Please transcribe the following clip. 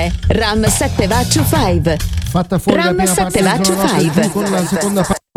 è Ram 7 Vaccio 5. Fatta fuori Ram la prima 7 parte del Vaccio giorno nostro 5. con la seconda parte